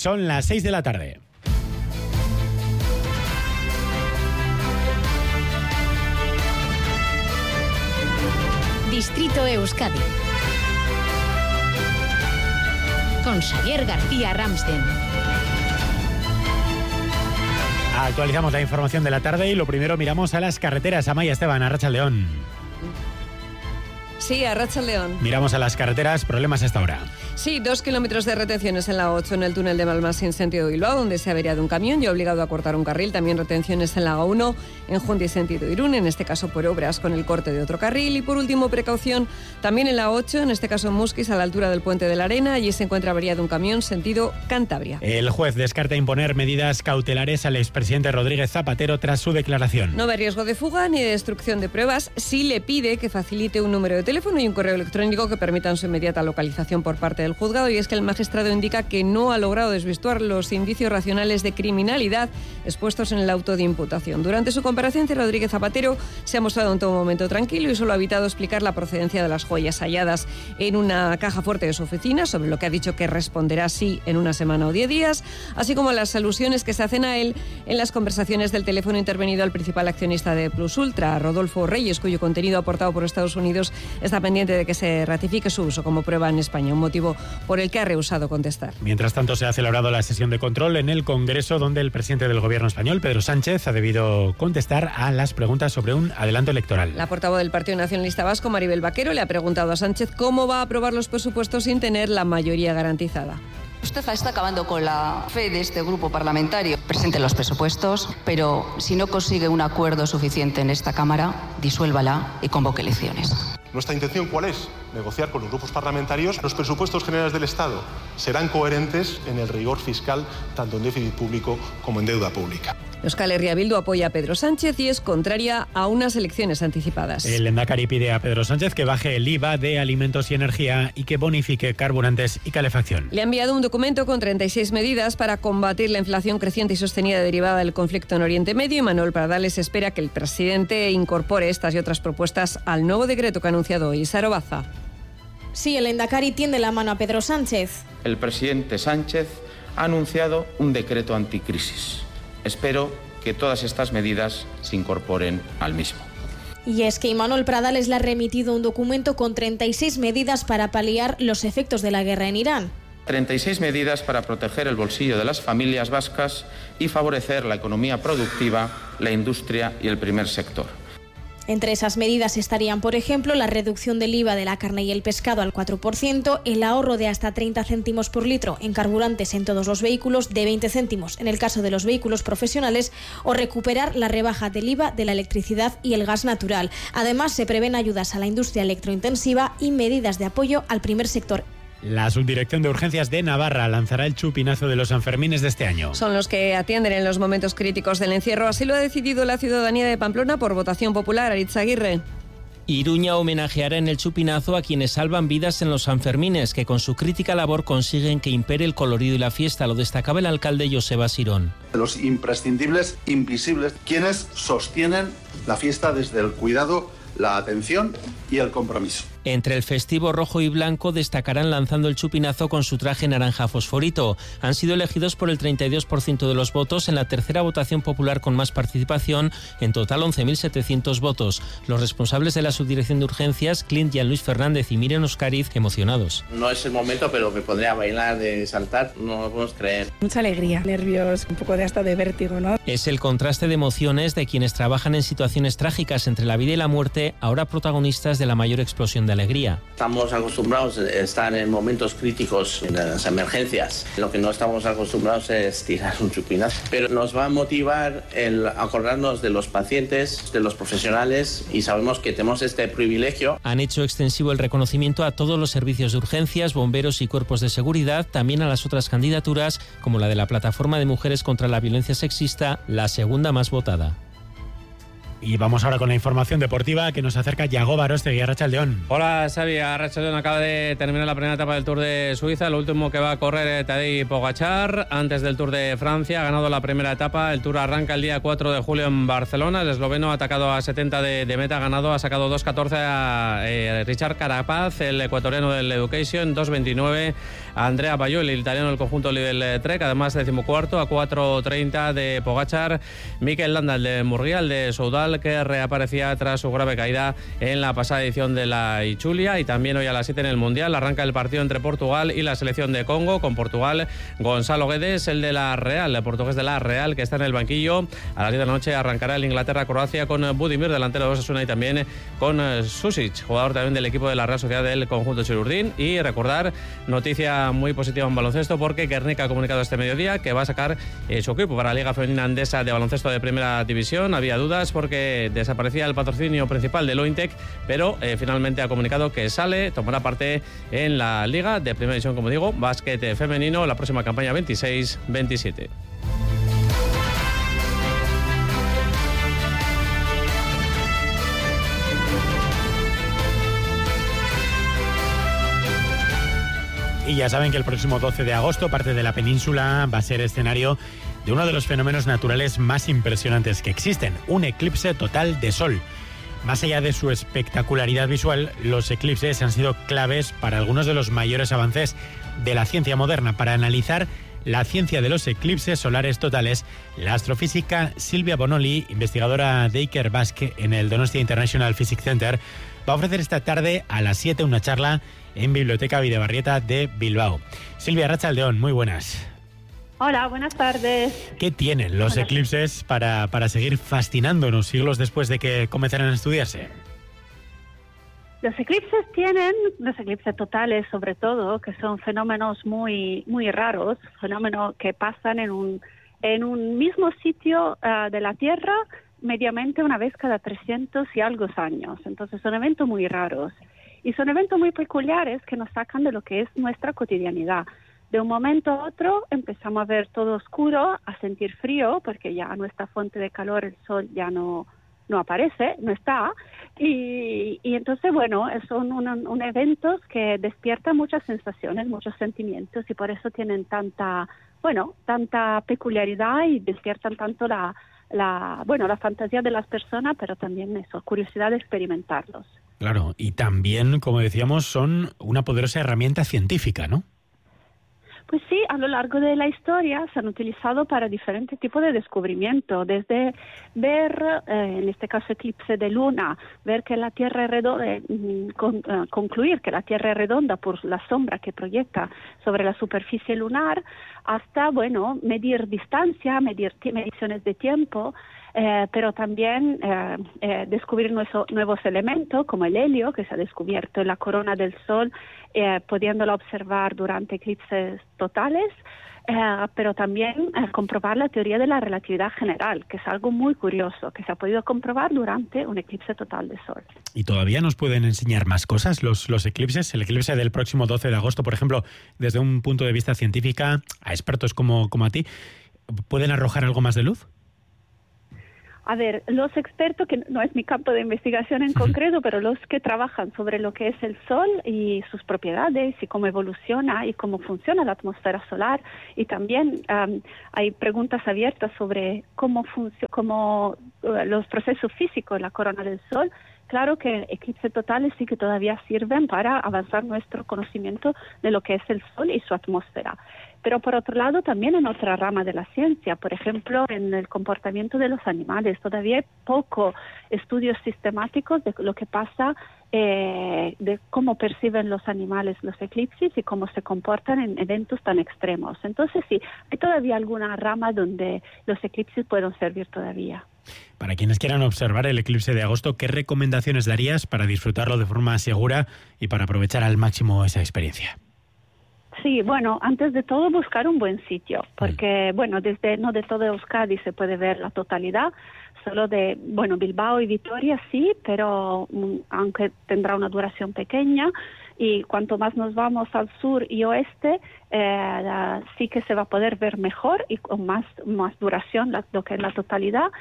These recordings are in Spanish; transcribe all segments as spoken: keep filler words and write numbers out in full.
Son las seis de la tarde. Distrito Euskadi con Xavier García Ramsten. Actualizamos la información de la tarde y lo primero miramos a las carreteras. Amaya Esteban, Arratsaldeón. Sí, Arratsaldeón. Miramos a las carreteras, problemas hasta ahora. Sí, dos kilómetros de retenciones en la ocho en el túnel de Malmasín sentido Bilbao, donde se ha averiado un camión y ha obligado a cortar un carril. También retenciones en la A uno en Junti sentido Irún, en este caso por obras con el corte de otro carril. Y por último, precaución también en la ocho, en este caso en Musquis, a la altura del Puente de la Arena. Allí se encuentra averiado un camión sentido Cantabria. El juez descarta imponer medidas cautelares al expresidente Rodríguez Zapatero tras su declaración. No ve riesgo de fuga ni de destrucción de pruebas. Sí le pide que facilite un número de teléfono y un correo electrónico que permitan su inmediata localización por parte del juzgado, y es que el magistrado indica que no ha logrado desvirtuar los indicios racionales de criminalidad expuestos en el auto de imputación. Durante su comparecencia, Rodríguez Zapatero se ha mostrado en todo momento tranquilo y solo ha evitado explicar la procedencia de las joyas halladas en una caja fuerte de su oficina, sobre lo que ha dicho que responderá sí en una semana o diez días, así como las alusiones que se hacen a él en las conversaciones del teléfono intervenido al principal accionista de Plus Ultra, Rodolfo Reyes, cuyo contenido aportado por Estados Unidos está pendiente de que se ratifique su uso como prueba en España, un motivo por el que ha rehusado contestar. Mientras tanto, se ha celebrado la sesión de control en el Congreso, donde el presidente del Gobierno español, Pedro Sánchez, ha debido contestar a las preguntas sobre un adelanto electoral. La portavoz del Partido Nacionalista Vasco, Maribel Vaquero, le ha preguntado a Sánchez cómo va a aprobar los presupuestos sin tener la mayoría garantizada. Usted está acabando con la fe de este grupo parlamentario. Presente los presupuestos, pero si no consigue un acuerdo suficiente en esta Cámara, disuélvala y convoque elecciones. ¿Nuestra intención cuál es? Negociar con los grupos parlamentarios. Los presupuestos generales del Estado serán coherentes en el rigor fiscal, tanto en déficit público como en deuda pública. Euskal Herria Bildu apoya a Pedro Sánchez y es contraria a unas elecciones anticipadas. El Lehendakari pide a Pedro Sánchez que baje el I V A de alimentos y energía y que bonifique carburantes y calefacción. Le ha enviado un documento con treinta y seis medidas para combatir la inflación creciente y sostenida derivada del conflicto en Oriente Medio, y Manuel Pradales espera que el presidente incorpore estas y otras propuestas al nuevo decreto que ha anunciado hoy. Saro Baza. Sí, el Lehendakari tiende la mano a Pedro Sánchez. El presidente Sánchez ha anunciado un decreto anticrisis. Espero que todas estas medidas se incorporen al mismo. Y es que Imanol Pradales le ha remitido un documento con treinta y seis medidas para paliar los efectos de la guerra en Irán. treinta y seis medidas para proteger el bolsillo de las familias vascas y favorecer la economía productiva, la industria y el primer sector. Entre esas medidas estarían, por ejemplo, la reducción del I V A de la carne y el pescado al cuatro por ciento, el ahorro de hasta treinta céntimos por litro en carburantes en todos los vehículos, de veinte céntimos en el caso de los vehículos profesionales, o recuperar la rebaja del I V A de la electricidad y el gas natural. Además, se prevén ayudas a la industria electrointensiva y medidas de apoyo al primer sector. La Subdirección de Urgencias de Navarra lanzará el chupinazo de los Sanfermines de este año. Son los que atienden en los momentos críticos del encierro. Así lo ha decidido la ciudadanía de Pamplona por votación popular. Aritz Aguirre. Iruña homenajeará en el chupinazo a quienes salvan vidas en los Sanfermines, que con su crítica labor consiguen que impere el colorido y la fiesta. Lo destacaba el alcalde Joseba Sirón. Los imprescindibles, invisibles, quienes sostienen la fiesta desde el cuidado, la atención y el compromiso. Entre el festivo rojo y blanco destacarán lanzando el chupinazo con su traje naranja fosforito. Han sido elegidos por el treinta y dos por ciento de los votos en la tercera votación popular con más participación, en total once mil setecientos votos. Los responsables de la Subdirección de Urgencias, Clint Jean Luis Fernández y Miriam Oscariz, emocionados. No es el momento, pero me pondré a bailar, de saltar, no lo podemos creer. Mucha alegría, nervios, un poco de hasta de vértigo, ¿no? Es el contraste de emociones de quienes trabajan en situaciones trágicas entre la vida y la muerte, ahora protagonistas de la mayor explosión de alegría. Estamos acostumbrados a estar en momentos críticos, en las emergencias. Lo que no estamos acostumbrados es tirar un chupinazo. Pero nos va a motivar el acordarnos de los pacientes, de los profesionales, y sabemos que tenemos este privilegio. Han hecho extensivo el reconocimiento a todos los servicios de urgencias, bomberos y cuerpos de seguridad, también a las otras candidaturas, como la de la Plataforma de Mujeres contra la Violencia Sexista, la segunda más votada. Y vamos ahora con la información deportiva que nos acerca Yago Barostegui, Arratsaldeón. Hola Xavi, Arratsaldeón. Acaba de terminar la primera etapa del Tour de Suiza, lo último que va a correr Tadej Pogačar antes del Tour de Francia. Ha ganado la primera etapa, el Tour arranca el día cuatro de julio en Barcelona. El esloveno ha atacado a setenta de, de meta, ha ganado, ha sacado dos catorce a eh, Richard Carapaz, el ecuatoriano del Education, dos veintinueve a Andrea Bayo, el italiano del conjunto Lidl Trek, además decimocuarto a cuatro treinta de Pogačar, Mikel Landa, el de Murguía, el de Soudal, que reaparecía tras su grave caída en la pasada edición de la Ichulia. Y también hoy a las siete en el Mundial arranca el partido entre Portugal y la selección de Congo. Con Portugal, Gonzalo Guedes, el de la Real, el portugués de la Real, que está en el banquillo. A las diez de la noche arrancará el Inglaterra-Croacia con Budimir, delantero de Osasuna, y también con Susic, jugador también del equipo de la Real Sociedad del conjunto Chirurdín. Y recordar, noticia muy positiva en baloncesto, porque Guernica ha comunicado este mediodía que va a sacar eh, su equipo para la Liga Femenina Andesa de Baloncesto de Primera División. Había dudas porque desaparecía el patrocinio principal de Lointec, pero eh, finalmente ha comunicado que sale, tomará parte en la Liga de Primera División, como digo, básquet femenino, la próxima campaña veintiséis veintisiete. Y ya saben que el próximo doce de agosto parte de la península va a ser escenario de uno de los fenómenos naturales más impresionantes que existen, un eclipse total de sol. Más allá de su espectacularidad visual, los eclipses han sido claves para algunos de los mayores avances de la ciencia moderna. Para analizar la ciencia de los eclipses solares totales, la astrofísica Silvia Bonoli, investigadora de Ikerbasque en el Donostia International Physics Center, va a ofrecer esta tarde a las siete una charla en Biblioteca Bidebarrieta de Bilbao. Silvia, Arratsaldeón, muy buenas. Hola, buenas tardes. ¿Qué tienen los buenas. eclipses para, para seguir fascinándonos siglos después de que comenzaran a estudiarse? Los eclipses tienen, los eclipses totales sobre todo, que son fenómenos muy muy raros, fenómenos que pasan en un en un mismo sitio uh, de la Tierra mediamente una vez cada trescientos y algo años. Entonces son eventos muy raros y son eventos muy peculiares que nos sacan de lo que es nuestra cotidianidad. De un momento a otro empezamos a ver todo oscuro, a sentir frío, porque ya nuestra fuente de calor, el sol, ya no no aparece, no está, y, y entonces, bueno, son un, un eventos que despiertan muchas sensaciones, muchos sentimientos, y por eso tienen tanta, bueno, tanta peculiaridad y despiertan tanto la, la, bueno, la fantasía de las personas, pero también eso, curiosidad de experimentarlos. Claro, y también, como decíamos, son una poderosa herramienta científica, ¿no? Pues sí, a lo largo de la historia se han utilizado para diferentes tipos de descubrimiento, desde ver, eh, en este caso eclipse de luna, ver que la Tierra es redonda, eh, con, eh, concluir que la Tierra es redonda por la sombra que proyecta sobre la superficie lunar, hasta, bueno, medir distancia, medir mediciones de tiempo, eh, pero también eh, eh, descubrir nuevo, nuevos elementos como el helio, que se ha descubierto en la corona del Sol, eh, pudiéndolo observar durante eclipses totales, eh, pero también eh, comprobar la teoría de la relatividad general, que es algo muy curioso, que se ha podido comprobar durante un eclipse total de Sol. ¿Y todavía nos pueden enseñar más cosas los, los eclipses? El eclipse del próximo doce de agosto, por ejemplo, desde un punto de vista científico, a expertos como, como a ti, ¿pueden arrojar algo más de luz? A ver, los expertos, que no es mi campo de investigación en concreto, pero los que trabajan sobre lo que es el Sol y sus propiedades y cómo evoluciona y cómo funciona la atmósfera solar, y también um, hay preguntas abiertas sobre cómo funciona, cómo uh, los procesos físicos de la corona del Sol. Claro que eclipses totales sí que todavía sirven para avanzar nuestro conocimiento de lo que es el Sol y su atmósfera. Pero por otro lado, también en otra rama de la ciencia, por ejemplo, en el comportamiento de los animales, todavía hay pocos estudios sistemáticos de lo que pasa, eh, de cómo perciben los animales los eclipses y cómo se comportan en eventos tan extremos. Entonces sí, hay todavía alguna rama donde los eclipses pueden servir todavía. Para quienes quieran observar el eclipse de agosto, ¿qué recomendaciones darías para disfrutarlo de forma segura y para aprovechar al máximo esa experiencia? Sí, bueno, antes de todo buscar un buen sitio, porque, bueno, desde no de todo Euskadi se puede ver la totalidad, solo de, bueno, Bilbao y Vitoria sí, pero um, aunque tendrá una duración pequeña, y cuanto más nos vamos al sur y oeste, eh, la, sí que se va a poder ver mejor y con más, más duración la, lo que es la totalidad.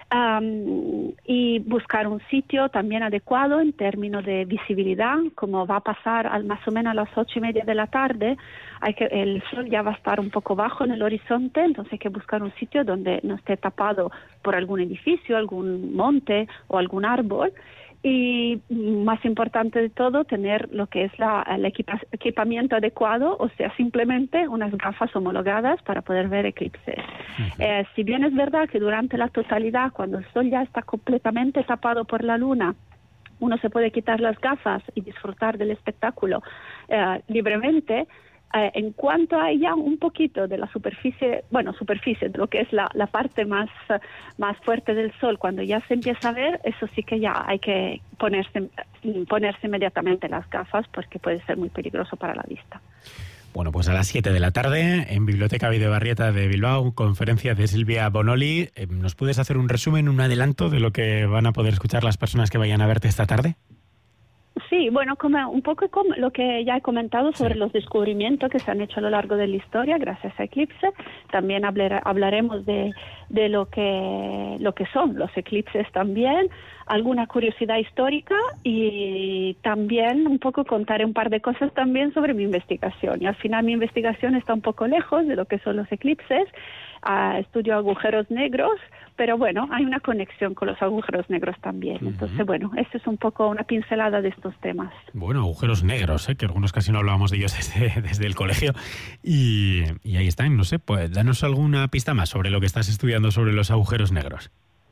Um, y buscar un sitio también adecuado en términos de visibilidad, como va a pasar al más o menos a las ocho y media de la tarde, hay que, el sol ya va a estar un poco bajo en el horizonte, entonces hay que buscar un sitio donde no esté tapado por algún edificio, algún monte o algún árbol. Y más importante de todo, tener lo que es la, el equipa, equipamiento adecuado, o sea, simplemente unas gafas homologadas para poder ver eclipses. Uh-huh. Eh, si bien es verdad que durante la totalidad, cuando el sol ya está completamente tapado por la luna, uno se puede quitar las gafas y disfrutar del espectáculo eh, libremente, Eh, en cuanto a ya un poquito de la superficie, bueno, superficie, de lo que es la, la parte más, más fuerte del sol, cuando ya se empieza a ver, eso sí que ya hay que ponerse, ponerse inmediatamente las gafas porque puede ser muy peligroso para la vista. Bueno, pues a las siete de la tarde, en Biblioteca Videbarrieta de Bilbao, conferencia de Silvia Bonoli. ¿Nos puedes hacer un resumen, un adelanto de lo que van a poder escuchar las personas que vayan a verte esta tarde? Sí, bueno, como un poco como lo que ya he comentado sobre sí. los descubrimientos que se han hecho a lo largo de la historia gracias a eclipse. También hablar, hablaremos de, de lo que lo que son los eclipses también, alguna curiosidad histórica y también un poco contaré un par de cosas también sobre mi investigación. Y al final mi investigación está un poco lejos de lo que son los eclipses. Uh, estudio agujeros negros, pero bueno, hay una conexión con los agujeros negros también. Uh-huh. Entonces, bueno, esto es un poco una pincelada de estos temas. Bueno, agujeros negros, ¿eh? Que algunos casi no hablábamos de ellos desde, desde el colegio. Y, y ahí están, no sé, pues danos alguna pista más sobre lo que estás estudiando sobre los agujeros negros.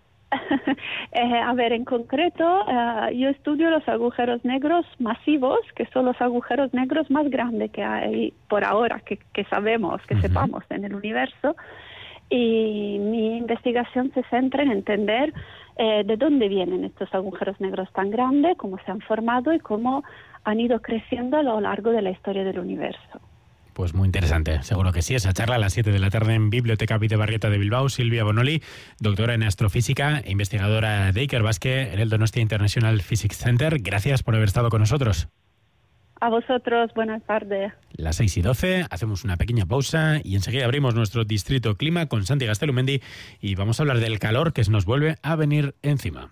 eh, a ver, en concreto, uh, yo estudio los agujeros negros masivos, que son los agujeros negros más grandes que hay por ahora, que, que sabemos, que uh-huh. sepamos en el universo. Y mi investigación se centra en entender eh, de dónde vienen estos agujeros negros tan grandes, cómo se han formado y cómo han ido creciendo a lo largo de la historia del universo. Pues muy interesante, seguro que sí. Esa charla a las siete de la tarde en Biblioteca Videbarrieta de Bilbao. Silvia Bonoli, doctora en astrofísica e investigadora de Ikerbasque en el Donostia International Physics Center. Gracias por haber estado con nosotros. A vosotros, buenas tardes. Las seis y doce, hacemos una pequeña pausa y enseguida abrimos nuestro Distrito Clima con Santi Gastelumendi y vamos a hablar del calor que se nos vuelve a venir encima.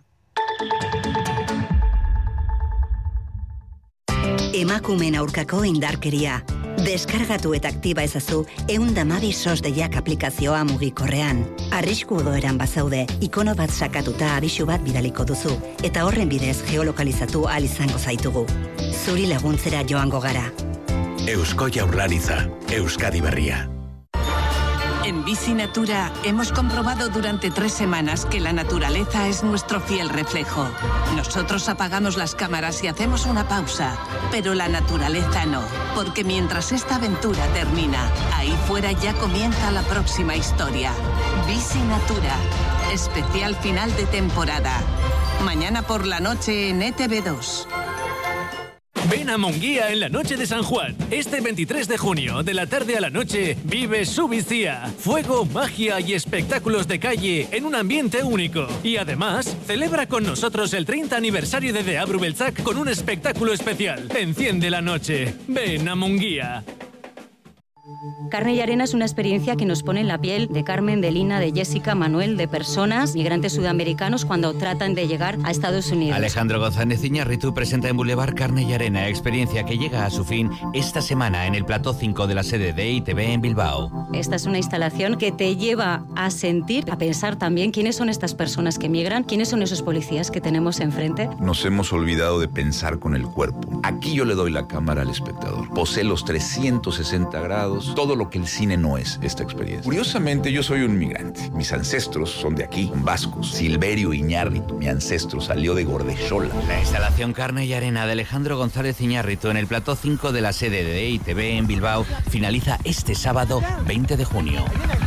Emakumeen aurkako indarkeria. Deskargatu eta aktiba ezazu ehun eta hamabi sos deiak aplikazioa mugikorrean. Arrisku egoeran bazaude, ikono bat sakatuta abisu bat bidaliko duzu, eta horren bidez geolokalizatu ahal izango zaitugu. Zuri laguntzera joango gara. Eusko Jaurlaritza, Euskadi Berria. En Bici Natura hemos comprobado durante tres semanas que la naturaleza es nuestro fiel reflejo. Nosotros apagamos las cámaras y hacemos una pausa, pero la naturaleza no, porque mientras esta aventura termina, ahí fuera ya comienza la próxima historia. Bici Natura, especial final de temporada. Mañana por la noche en E T V dos. Ven a Munguía en la noche de San Juan. Este veintitrés de junio, de la tarde a la noche, vive Subicía. Fuego, magia y espectáculos de calle en un ambiente único. Y además, celebra con nosotros el treinta aniversario de Deabru Beltzak con un espectáculo especial. Enciende la noche. Ven a Munguía. Carne y Arena es una experiencia que nos pone en la piel de Carmen, de Lina, de Jessica, Manuel, de personas, migrantes sudamericanos cuando tratan de llegar a Estados Unidos. Alejandro González Iñárritu presenta en Boulevard Carne y Arena, experiencia que llega a su fin esta semana en el plató cinco de la sede de E I T V en Bilbao. Esta es una instalación que te lleva a sentir, a pensar también quiénes son estas personas que migran, quiénes son esos policías que tenemos enfrente. Nos hemos olvidado de pensar con el cuerpo. Aquí yo le doy la cámara al espectador. Posee los trescientos sesenta grados, todo lo que el cine no es esta experiencia. Curiosamente, yo soy un migrante. Mis ancestros son de aquí, vascos. Silverio Iñárritu, mi ancestro, salió de Gordesola. La instalación Carne y Arena de Alejandro González Iñárritu en el plató cinco de la sede de E I T V en Bilbao finaliza este sábado veinte de junio.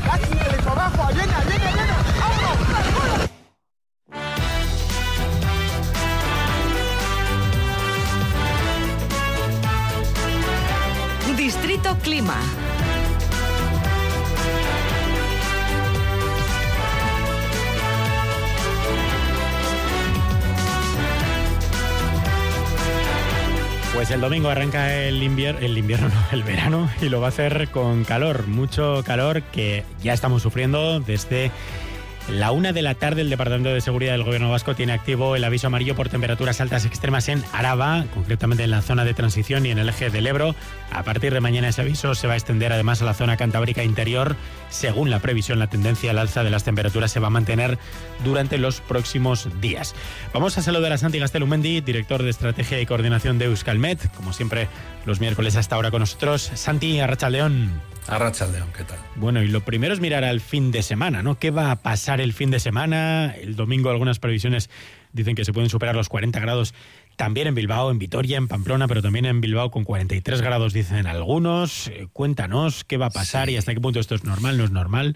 Distrito Clima. Pues el domingo arranca el invierno, el invierno no, el verano, y lo va a hacer con calor, mucho calor que ya estamos sufriendo desde La una de la tarde, el Departamento de Seguridad del Gobierno Vasco tiene activo el aviso amarillo por temperaturas altas extremas en Araba, concretamente en la zona de transición y en el eje del Ebro. A partir de mañana ese aviso se va a extender además a la zona cantábrica interior. Según la previsión, la tendencia al alza de las temperaturas se va a mantener durante los próximos días. Vamos a saludar a Santi Gaztelumendi, director de Estrategia y Coordinación de Euskalmet, como siempre los miércoles hasta ahora con nosotros. Santi, arratsaldeon. Arratsaldeon, ¿qué tal? Bueno, y lo primero es mirar al fin de semana, ¿no? ¿Qué va a pasar el fin de semana? El domingo algunas previsiones dicen que se pueden superar los cuarenta grados también en Bilbao, en Vitoria, en Pamplona, pero también en Bilbao con cuarenta y tres grados dicen algunos. Eh, cuéntanos qué va a pasar sí. y hasta qué punto esto es normal, no es normal.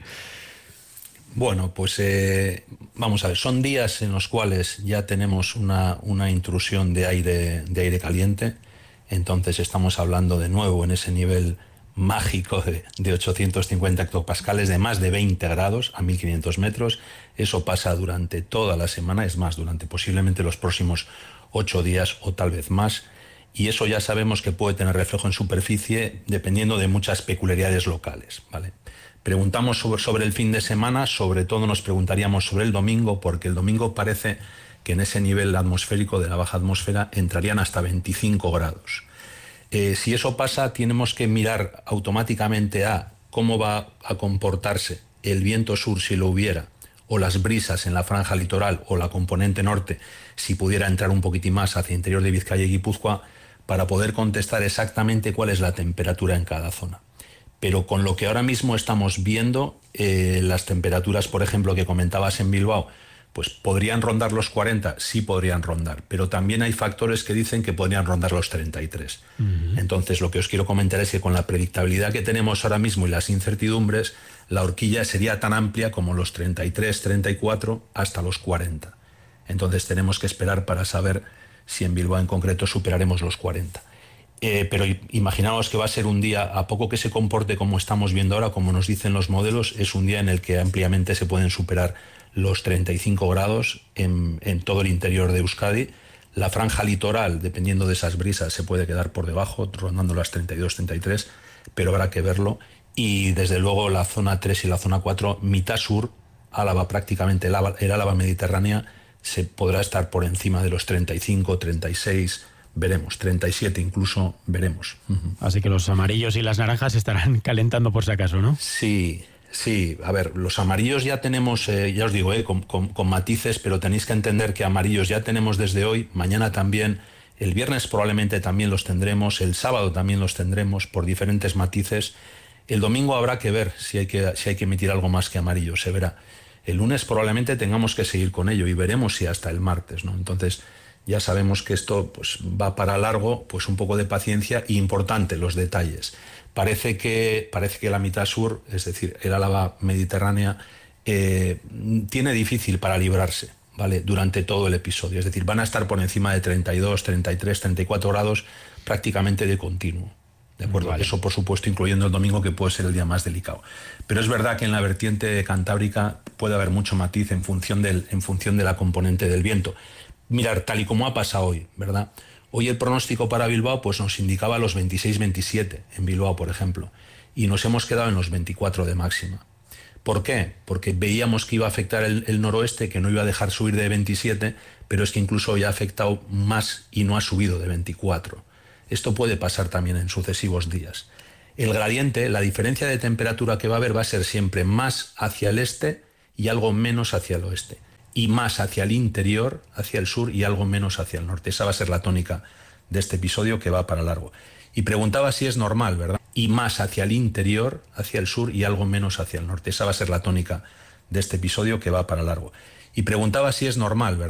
Bueno, pues eh, vamos a ver, son días en los cuales ya tenemos una, una intrusión de aire, de aire caliente, entonces estamos hablando de nuevo en ese nivel mágico de, de ochocientos cincuenta hectopascales, de más de veinte grados a mil quinientos metros. Eso pasa durante toda la semana, es más, durante posiblemente los próximos ocho días o tal vez más. Y eso ya sabemos que puede tener reflejo en superficie dependiendo de muchas peculiaridades locales, ¿vale? Preguntamos sobre, sobre el fin de semana, sobre todo nos preguntaríamos sobre el domingo, porque el domingo parece que en ese nivel atmosférico de la baja atmósfera entrarían hasta veinticinco grados. Eh, si eso pasa, tenemos que mirar automáticamente a cómo va a comportarse el viento sur si lo hubiera, o las brisas en la franja litoral o la componente norte, si pudiera entrar un poquitín más hacia el interior de Vizcaya y Guipúzcoa, para poder contestar exactamente cuál es la temperatura en cada zona. Pero con lo que ahora mismo estamos viendo, eh, las temperaturas, por ejemplo, que comentabas en Bilbao, pues podrían rondar los cuarenta, sí podrían rondar, pero también hay factores que dicen que podrían rondar los treinta y tres. Uh-huh. Entonces, lo que os quiero comentar es que con la predictabilidad que tenemos ahora mismo y las incertidumbres, la horquilla sería tan amplia como los treinta y tres, treinta y cuatro hasta los cuarenta. Entonces, tenemos que esperar para saber si en Bilbao en concreto superaremos los cuarenta. Eh, pero imaginaos que va a ser un día, a poco que se comporte como estamos viendo ahora, como nos dicen los modelos, es un día en el que ampliamente se pueden superar los treinta y cinco grados en, en todo el interior de Euskadi. La franja litoral, dependiendo de esas brisas, se puede quedar por debajo, rondando las treinta y dos, treinta y tres, pero habrá que verlo. Y desde luego la zona tres y la zona cuatro, mitad sur, Álava prácticamente, el Álava mediterránea, se podrá estar por encima de los treinta y cinco, treinta y seis, veremos, treinta y siete incluso, veremos. Uh-huh. Así que los amarillos y las naranjas estarán calentando por si acaso, ¿no? Sí. Sí, a ver, los amarillos ya tenemos, eh, ya os digo, eh, con, con, con matices, pero tenéis que entender que amarillos ya tenemos desde hoy, mañana también, el viernes probablemente también los tendremos, el sábado también los tendremos por diferentes matices. El domingo habrá que ver si hay que, si hay que emitir algo más que amarillo, se verá. El lunes probablemente tengamos que seguir con ello y veremos si hasta el martes, ¿no? Entonces ya sabemos que esto pues, va para largo, pues un poco de paciencia y importante los detalles. Parece que, parece que la mitad sur, es decir, el Álava mediterránea, eh, tiene difícil para librarse, ¿vale? Durante todo el episodio. Es decir, van a estar por encima de treinta y dos, treinta y tres, treinta y cuatro grados prácticamente de continuo. ¿De acuerdo? Vale. Eso, por supuesto, incluyendo el domingo, que puede ser el día más delicado. Pero es verdad que en la vertiente cantábrica puede haber mucho matiz en función, del, en función de la componente del viento. Mirar, tal y como ha pasado hoy, ¿verdad? Hoy el pronóstico para Bilbao pues nos indicaba los veintiséis veintisiete en Bilbao, por ejemplo, y nos hemos quedado en los veinticuatro de máxima. ¿Por qué? Porque veíamos que iba a afectar el, el noroeste, que no iba a dejar subir de veintisiete, pero es que incluso hoy ha afectado más y no ha subido de veinticuatro. Esto puede pasar también en sucesivos días. El gradiente, la diferencia de temperatura que va a haber va a ser siempre más hacia el este y algo menos hacia el oeste. Y más hacia el interior, hacia el sur y algo menos hacia el norte. Esa va a ser la tónica de este episodio que va para largo. Y preguntaba si es normal, ¿verdad? Y más hacia el interior, hacia el sur y algo menos hacia el norte. Esa va a ser la tónica de este episodio que va para largo. Y preguntaba si es normal, ¿verdad?